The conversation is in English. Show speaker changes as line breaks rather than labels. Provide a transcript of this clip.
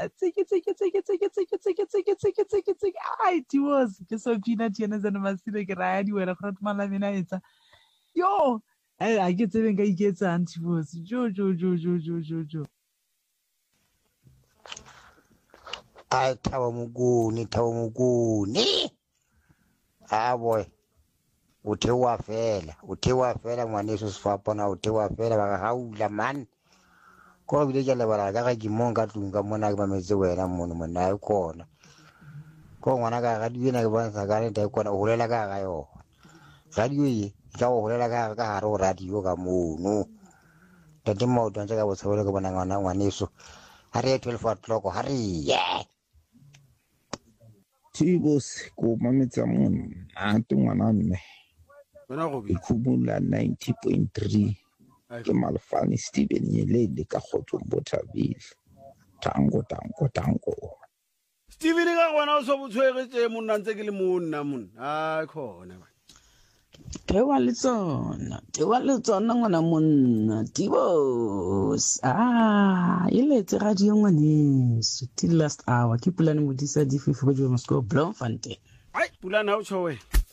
ai Tiwos ke so pina tjena tsena masile ke raya di wena go tmala mena etsa yo a ke tsebe nka iketsang Tiwos jo
ai Thabo Mokoni boy o thewa fela ngwaneso sefapana o thewa fela ba ga ula man ko bile ke lebala ka ke mong ka tlung ka mona ke mametse wena mono mona e kona ko ngwana ka ga dina ke bona ka ne ta kona o holela ka ga yo radio e ka o holela ka hare o radio ka mono tante mo tantse ka botshabelo ke bona ngwaneso ha re 12 o'clock ha re
Tibos ko mametsa mona a te ngwana mme
Bona go bi.
ikhumula 90.3 ke Malfani Steven Nyelele ka Khotso Bothabile tango
Steven ka gona o so botshwegetse monna ntse ke le monna monna a khona
tewa le tsona ngwana monna Tibos ile tse radio ngwaneso till last hour ke pulane modisa di fifi go jo Moscow Bloemfontein
ai pula na o tshowe